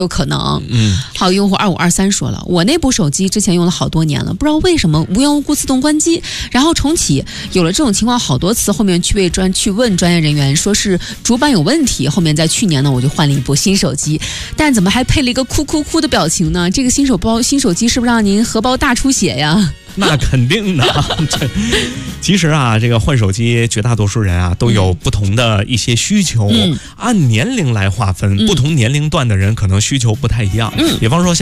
有可能。好，用户2523说了，我那部手机之前用了好多年了，不知道为什么无缘无故自动关机，然后重启，有了这种情况好多次，后面去问专业人员，说是主板有问题，后面在去年呢我就换了一部新手机，但怎么还配了一个哭哭哭的表情呢？这个新手机是不是让您荷包大出血呀？ 那肯定的。其实啊，这个换手机，绝大多数人啊都有不同的一些需求，按年龄来划分，不同年龄段的人可能需求不太一样。比方说像